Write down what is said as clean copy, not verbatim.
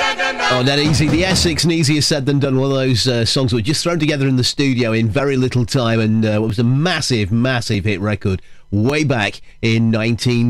Oh, not easy. The Essex, and easier said than done. One of those songs that were just thrown together in the studio in very little time, and it was a massive, massive hit record way back in 19...